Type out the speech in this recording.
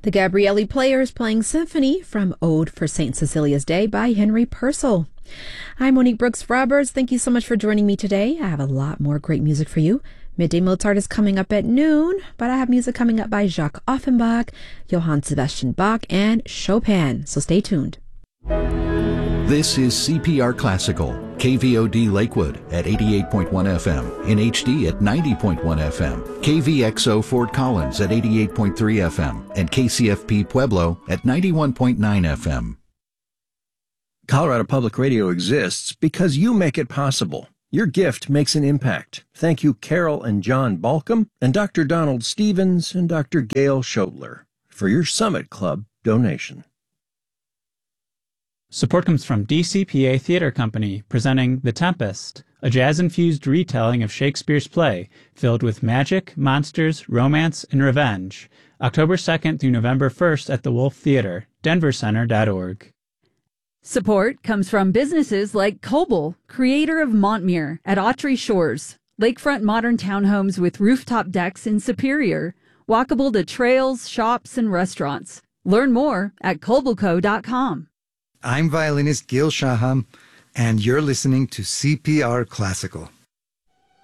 The Gabrielli Players playing Symphony from Ode for St. Cecilia's Day by Henry Purcell. I'm Monique Brooks-Roberts. Thank you so much for joining me today. I have a lot more great music for you. Midday Mozart is coming up at noon, but I have music coming up by Jacques Offenbach, Johann Sebastian Bach, and Chopin, so stay tuned. This is CPR Classical, KVOD Lakewood at 88.1 FM, in HD at 90.1 FM, KVXO Fort Collins at 88.3 FM, and KCFP Pueblo at 91.9 FM. Colorado Public Radio exists because you make it possible. Your gift makes an impact. Thank you, Carol and John Balcom, and Dr. Donald Stevens and Dr. Gail Schobler for your Summit Club donation. Support comes from DCPA Theater Company, presenting The Tempest, a jazz-infused retelling of Shakespeare's play, filled with magic, monsters, romance, and revenge. October 2nd through November 1st at the Wolf Theater, denvercenter.org. Support comes from businesses like Coble, creator of Montmere at Autry Shores, lakefront modern townhomes with rooftop decks in Superior, walkable to trails, shops, and restaurants. Learn more at cobleco.com. I'm violinist Gil Shaham, and you're listening to CPR Classical.